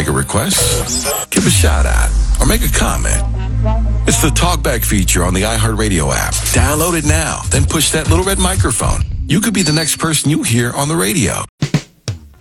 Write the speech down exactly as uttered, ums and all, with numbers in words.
make a request, give a shout out, or make a comment. It's the TalkBack feature on the iHeartRadio app. Download it now, then push that little red microphone. You could be the next person you hear on the radio.